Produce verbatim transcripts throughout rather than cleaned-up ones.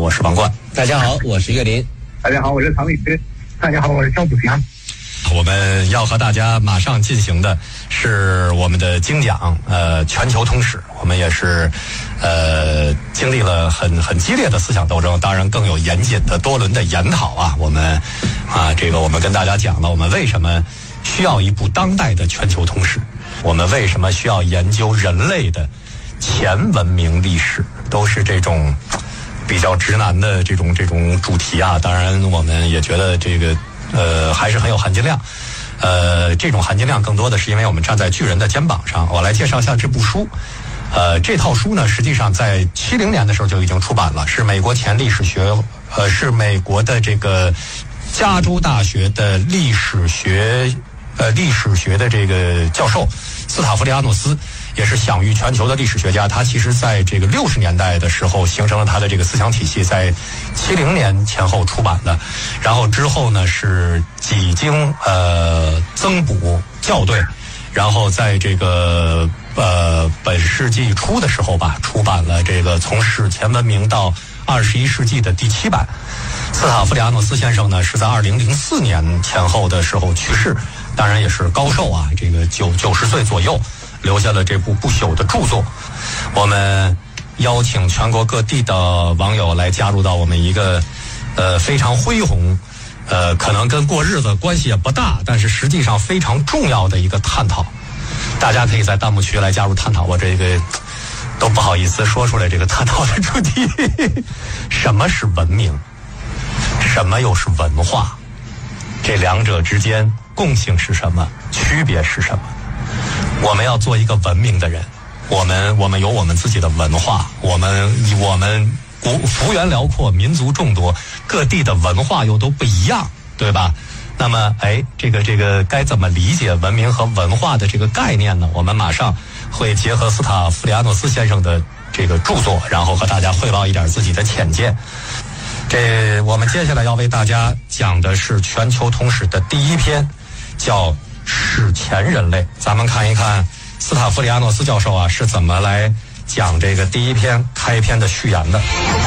我是王冠。 大家好，我是岳林。 大家好，我是唐律师。大家好，我是肖祖祥。 我们要和大家马上进行的是我们的精讲，呃，全球通史。我们也是，呃，经历了很很激烈的思想斗争，当然更有严谨的多轮的研讨啊。我们啊，这个我们跟大家讲了，我们为什么需要一部当代的全球通史，我们为什么需要研究人类的前文明历史，都是这种比较直男的这种这种主题啊。当然，我们也觉得这个。呃，还是很有含金量。呃，这种含金量更多的是因为我们站在巨人的肩膀上。我来介绍一下这部书。呃，这套书呢，实际上在七零年的时候就已经出版了，是美国前历史学，呃，是美国的这个加州大学的历史学，呃，历史学的这个教授斯塔夫利阿诺斯。也是享誉全球的历史学家，他其实在这个六十年代的时候形成了他的这个思想体系，在七零年前后出版的，然后之后呢是几经呃增补校对，然后在这个呃本世纪初的时候吧，出版了这个从史前文明到二十一世纪的第七版。斯塔夫里阿诺斯先生呢是在二零零四年前后的时候去世，当然也是高寿啊，这个九九十岁左右。留下了这部不朽的著作。我们邀请全国各地的网友来加入到我们一个呃非常恢宏，呃可能跟过日子关系也不大，但是实际上非常重要的一个探讨。大家可以在弹幕区来加入探讨，我这个都不好意思说出来这个探讨的主题。什么是文明？什么又是文化？这两者之间共性是什么？区别是什么？我们要做一个文明的人，我们我们有我们自己的文化，我们我们国幅员辽阔，民族众多，各地的文化又都不一样，对吧？那么，哎，这个这个该怎么理解文明和文化的这个概念呢？我们马上会结合斯塔夫里阿诺斯先生的这个著作，然后和大家汇报一点自己的浅见。这我们接下来要为大家讲的是全球通史的第一篇，叫史前人类。咱们看一看斯塔夫里阿诺斯教授啊是怎么来讲这个第一篇开篇的序言的。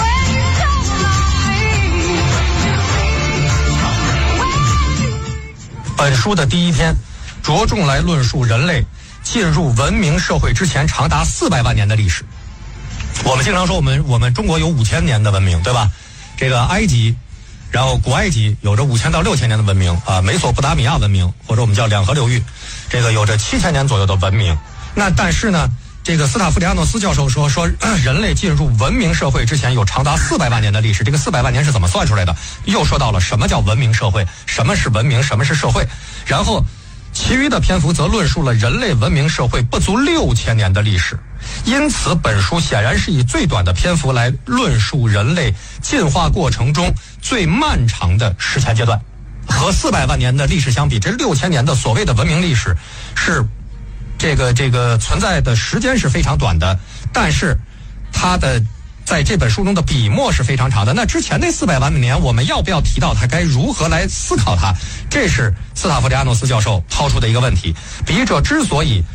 本书的第一篇着重来论述人类进入文明社会之前长达四百万年的历史。我们经常说我们我们中国有五千年的文明，对吧？这个埃及，然后古埃及有着五千到六千年的文明啊，美索不达米亚文明或者我们叫两河流域，这个有着七千年左右的文明。那但是呢，这个斯塔夫里阿诺斯教授说说人类进入文明社会之前有长达四百万年的历史。这个四百万年是怎么算出来的？又说到了什么叫文明社会，什么是文明，什么是社会。然后其余的篇幅则论述了人类文明社会不足六千年的历史。因此本书显然是以最短的篇幅来论述人类进化过程中最漫长的史前阶段。和四百万年的历史相比，这六千年的所谓的文明历史是这个这个存在的时间是非常短的，但是它的在这本书中的笔墨是非常长的。那之前那四百万年我们要不要提到它，该如何来思考它？这是斯塔夫里阿诺斯教授抛出的一个问题。笔者之所以